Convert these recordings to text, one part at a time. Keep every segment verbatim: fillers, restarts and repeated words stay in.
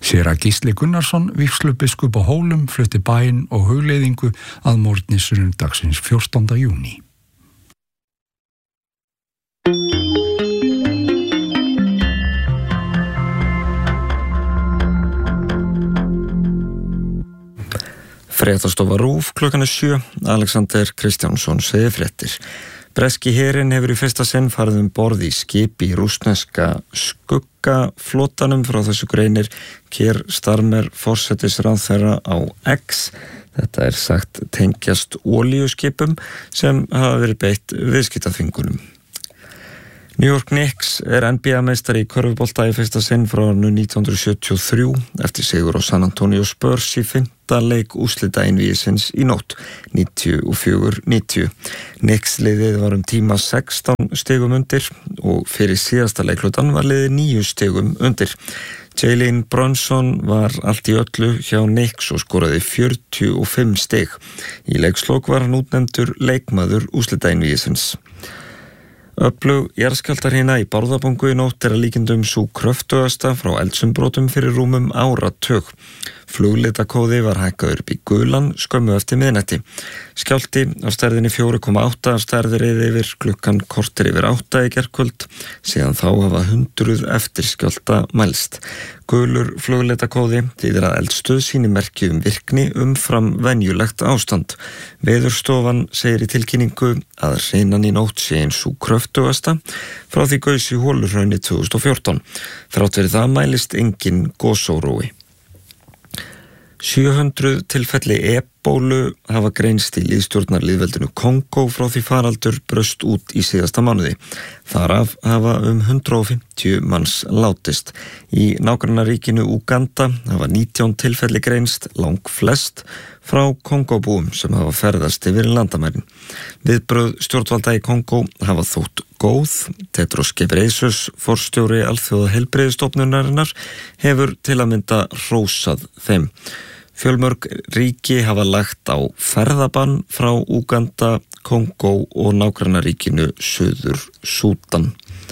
Séra Gísli Gunnarsson, vígslubiskup á Hólum, flutti bæn og hugleiðingu að morgni sunnudagsins fjórtánda júní. Fréttastofa RÚV klukkan er sjö, Alexander Kristjánsson segir fréttir. Breski herinn hefur í fyrsta sinn farið um borð í skip í rússneska skuggaflotanum, frá þessu greinir Keir Starmer forsætisráðherra á X. Þetta er sagt tengjast olíuskipum sem hafa verið beitt viðskiptaþvingunum. New York Knicks er N B A-meistari í körfubolta í fyrsta sinn frá árinu nítján hundruð sjötíu og þrjú eftir sigur á San Antonio Spurs í fimmta leik úrslita einvígisins í nótt, níutíu og fjögur níutíu. Knicks liðið var um tíma sextán stigum undir og fyrir síðasta leiklutan var liðið níu stigum undir. Jalen Brunson var allt í öllu hjá Knicks og skoraði fjörutíu og fimm stig. Í leikslok var hann útnefndur leikmaður úrslita einvígisins. Öflug jarðskjálftahrina í Bárðarbungu í nótt er að líkindum sú kröftugasta frá eldsumbrotum fyrir rúmum áratug. Fluglitakóði var hækkaður upp í gulan skömmu eftir miðnætti. Skjálfti á stærðinni fjóra komma átta stærðir yfir klukkan korter yfir átta í gærkvöld, síðan þá hafa hundruð eftir skjálfta mælst. Gulur fluglitakóði þýðir að eldstöð sýni merki um virkni umfram venjulegt ástand. Veðurstofan segir í tilkynningu að hrinan í nótt sé ein sú kröftugasta frá því gaus í Holurhrauni tvö þúsund og fjórtán. Þrátt fyrir það mælist engin gosórói. sjö hundruð tilfelli ebólu hafa greinst í lýðstjórnarlýðveldinu Kongó frá því faraldur braust út í síðasta mánuði. Þaraf hafa um hundrað og fimmtíu manns látist. Í nágrannaríkinu Úganda hafa nítján tilfelli greinst, langflest frá Kongóbúum sem hafa ferðast yfir landamærin. Viðbrögð stjórnvalda í Kongó hafa þótt góð. Tedros Ghebreyesus, forstjóri Alþjóðaheilbrigðisstofnunarinnar, hefur til að mynda hrósað þeim. Fjölmörg ríki hafa lagt á ferðabann frá Úganda, Kongó og nágrannaríkinu Suður Súdan.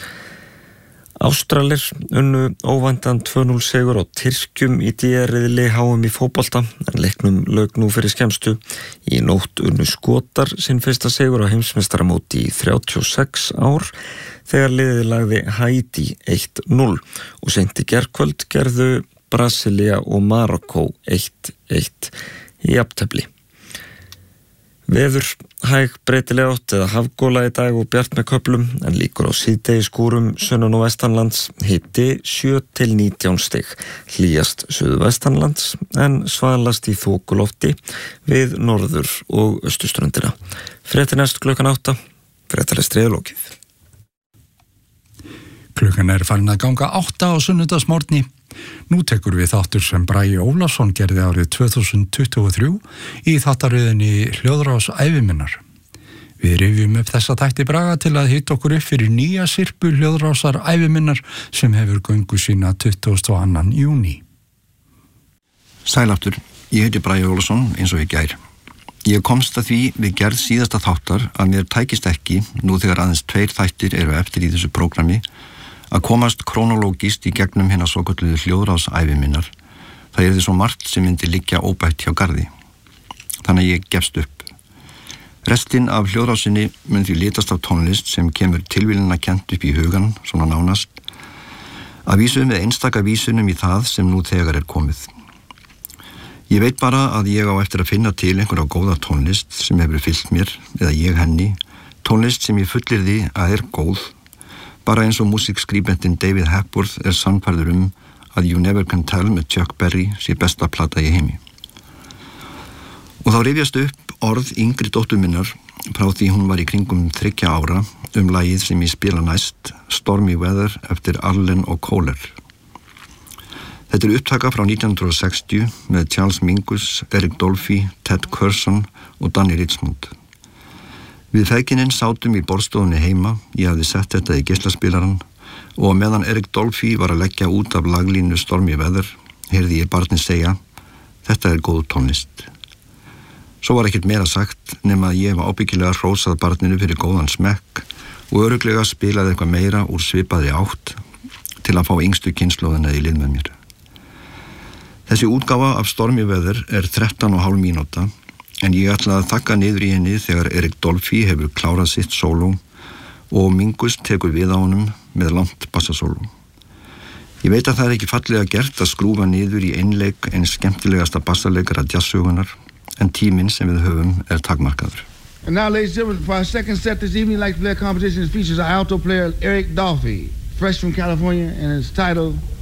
Ástralir unnu óvæntan tvö núll sigur á Tyrkjum í D R-riðli H M í fótbolta, en leiknum lauk nú fyrir skemmstu. Í nótt unnu Skotar sinn fyrsta sigur á heimsmeistaramóti í þrjátíu og sex ár þegar liðið lagði Haítí eitt núll og seint í gærkvöld gerðu Brasilia og Marokkó eitt eitt í jafntefli. Veður hæg breytileg átt eða hafgóla í dag og bjart með köflum, en líkur á síðdegisskúrum sunnan og vestanlands, hiti sjö til nítján stig, hlýjast suðvestanlands en svalast í þokulofti við norður og austurströndina. Fréttir næst klukkan átta, fréttarlestri er lokið. Klukkan er farin að ganga átta á sunnudagsmorgni. Nú tekur við þáttur sem Bragi Ólafsson gerði árið tvö þúsund tuttugu og þrjú í þáttaröðinni Hljóðrás æviminnar. Við rifjum upp þessa þætti Braga til að hitta okkur upp fyrir nýja sirpu Hljóðrásar æviminnar sem hefur göngu sína tuttugasta og annan júní. Sælaftur, ég heiti Bragi Ólafsson eins og í gær. Ég komst að því við gerð síðasta þáttar að mér tækist ekki, nú þegar aðeins tveir þættir eru eftir í þessu prógrami, að komast krónológist í gegnum hérna svokölluðu Hljóðrás æviminnar. Það yrði svo margt sem myndi liggja óbætt hjá garði. Þannig að ég gefst upp. Restin af hljóðrásinni mun því litast af tónlist sem kemur tilviljunina kennt upp í hugan, svona nánast, að vísu með einstaka vísunum í það sem nú þegar er komið. Ég veit bara að ég á eftir að finna til einhverja góða tónlist sem hefur fylgt mér, eða ég henni, tónlist sem ég fullyrði að er góð, bara eins og músikskrýbendinn David Hepworth er sannfærður um að You Never Can Tell með Chuck Berry sé besta plata í heimi. Og þá rifjast upp orð yngri dóttur minnar frá því hún var í kringum þriggja ára um lagið sem ég spila næst, Stormy Weather eftir Allen og Kohler. Þetta er upptaka frá nítján hundruð og sextíu með Charles Mingus, Eric Dolphy, Ted Curson og Danny Richmond. Við feðginin sátum í borðstofunni heima, ég hafði sett þetta í geislaspilaran og meðan Eric Dolphy var að leggja út af laglínu Stormy Weather, heyrði ég barnið segja, þetta er góð tónlist. Svo var ekkert meira sagt nema að ég var ábyggilega hrósað barninu fyrir góðan smekk og örugglega spilaði eitthvað meira úr svipaðri átt til að fá yngstu kynslóðina í lið með mér. Þessi útgáfa af Stormy Weather er þrettán og hálf mínúta en ég ætla að þakka niður í henni þegar Erik Dolphy hefur klárað sitt sóló og Mingus tekur við á honum með langt bassasóló. Ég veit að það er ekki fallega gert að skrúfa niður í einleik eins skemmtilegasta bassaleikara jazzsögunar en tíminn sem við höfum er takmarkaður. And now, ladies and gentlemen, for our second set this evening, I'd like to play a composition that features our alto player Erik Dolphy, fresh from California, and it's titled